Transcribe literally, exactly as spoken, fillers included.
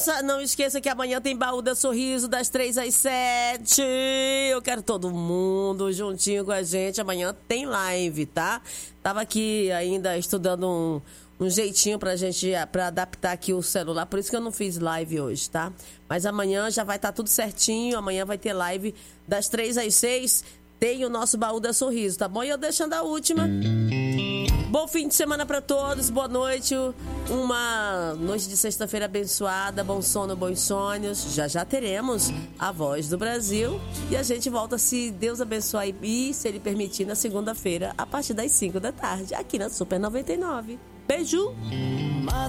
Não esqueça que amanhã tem Baú da Sorriso, das três às sete. Eu quero todo mundo juntinho com a gente. Amanhã tem live, tá? Tava aqui ainda estudando um, um jeitinho pra gente, pra adaptar aqui o celular. Por isso que eu não fiz live hoje, tá? Mas amanhã já vai estar tudo certinho. Amanhã vai ter live das três às seis. Tem o nosso Baú da Sorriso, tá bom? E eu deixando a última. Bom fim de semana para todos, boa noite, uma noite de sexta-feira abençoada, bom sono, bons sonhos. Já já teremos a Voz do Brasil e a gente volta, se Deus abençoar e se Ele permitir, na segunda-feira, a partir das cinco da tarde, aqui na Super noventa e nove. Beijo!